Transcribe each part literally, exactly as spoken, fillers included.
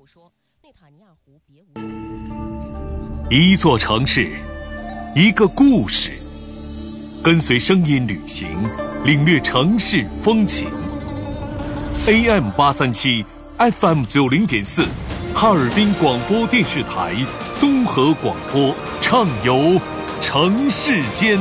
一座城市，一个故事，跟随声音旅行，领略城市风情。A M 八三七 F M 九零点四，哈尔滨广播电视台综合广播，畅游城市间。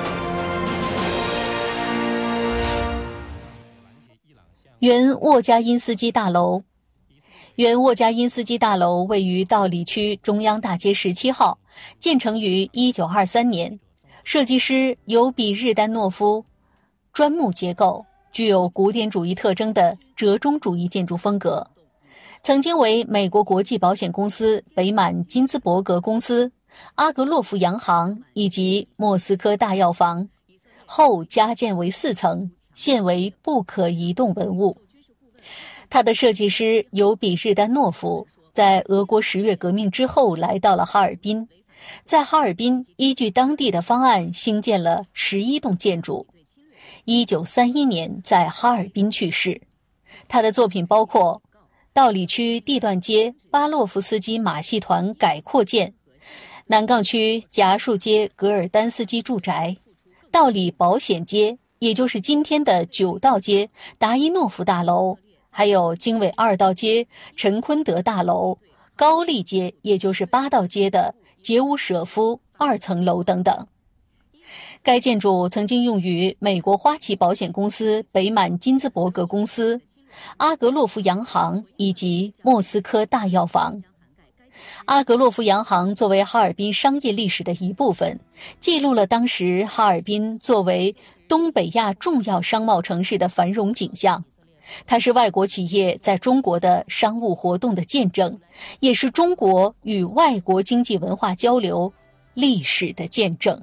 原沃加因斯基大楼。原沃加因斯基大楼位于道里区中央大街十七号，建成于一九二三年，设计师由比日丹诺夫，砖木结构，具有古典主义特征的折中主义建筑风格。曾经为美国国际保险公司北满金兹伯格公司、阿格洛夫洋行以及莫斯科大药房，后加建为四层，现为不可移动文物。它的设计师尤比日丹诺夫在俄国十月革命之后来到了哈尔滨，在哈尔滨依据当地的方案兴建了十一栋建筑。一九三一年在哈尔滨去世。他的作品包括道里区地段街巴洛夫斯基马戏团改扩建、南岗区夹树街格尔丹斯基住宅、道里保险街，也就是今天的九道街达伊诺夫大楼，还有经纬二道街陈坤德大楼、高丽街，也就是八道街的杰乌舍夫二层楼等等。该建筑曾经用于美国花旗保险公司北满金兹伯格公司、阿格洛夫洋行以及莫斯科大药房。阿格洛夫洋行作为哈尔滨商业历史的一部分，记录了当时哈尔滨作为东北亚重要商贸城市的繁荣景象。它是外国企业在中国的商务活动的见证，也是中国与外国经济文化交流历史的见证。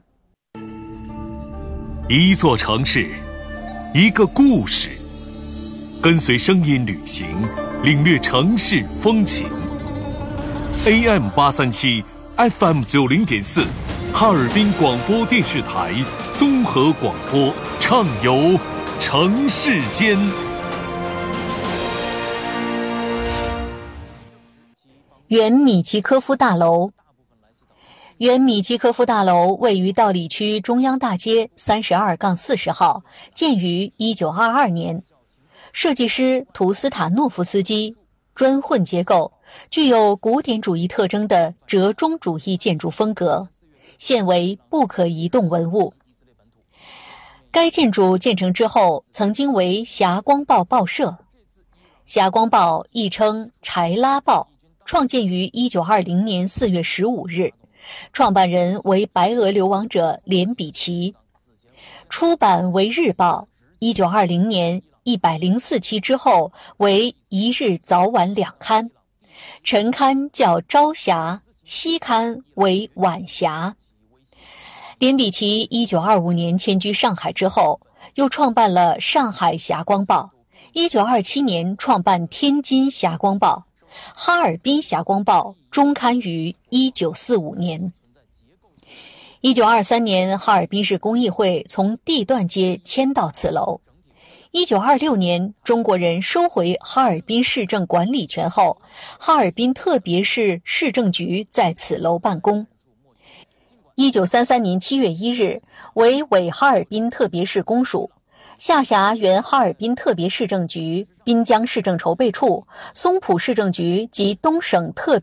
一座城市，一个故事，跟随声音旅行，领略城市风情。A M 八三七 F M 九零点四，哈尔滨广播电视台综合广播，畅游城市间。 原米奇科夫大楼。原米奇科夫大楼位于道里区中央大街三十二杠四十号，建于一九二二年，设计师图斯塔诺夫斯基，砖混结构，具有古典主义特征的折中主义建筑风格，现为不可移动文物。该建筑建成之后，曾经为霞光报报社。霞光报亦称柴拉报，创建于一九二零年四月十五日，创办人为白俄流亡者连比奇。出版为日报，一九二零年一百零四期之后为一日早晚两刊，晨刊叫朝霞，夕刊为晚霞。连比奇一九二五年迁居上海之后，又创办了上海霞光报，一九二七年创办天津霞光报，哈尔滨霞光报终刊于一九四五年。一九二三年，哈尔滨市工艺会从地段街迁到此楼。一九二六年，中国人收回哈尔滨市政管理权后，哈尔滨特别市市政局在此楼办公。一九三三年七月一日，为伪哈尔滨特别市公署，下辖原哈尔滨特别市政局、滨江市政筹备处、松浦市政局及东省特